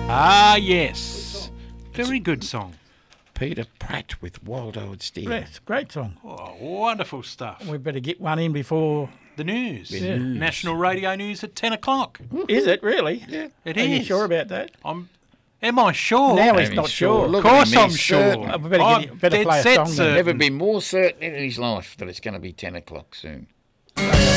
Ah, yes. Very good song. Peter Pratt with Wild Old Steer. Yes, great song. Oh, wonderful stuff. We better get one in before... The news. The news. National Radio News at 10 o'clock. Is it really? Yeah. It Are is. you sure about that? Am I sure? Now he's Am not I sure. Look Of at course him, I'm he's sure. certain. I'm better dead play a set song then. certain. Never been more certain in his life that it's going to be 10 o'clock soon.